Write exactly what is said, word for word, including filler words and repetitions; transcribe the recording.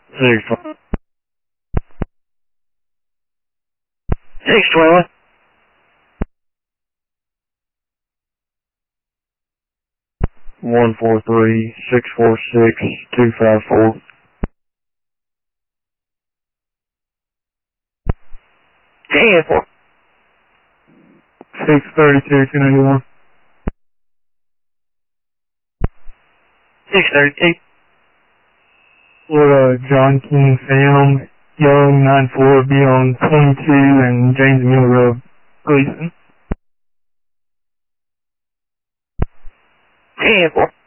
Six twenty. Six twenty. One four three six four six two five four. Ten four. Six thirty two two ninety one. Six thirty two. Florida John King Sam Young nine four be on twenty two and James Miller Road Gleason. Ten four.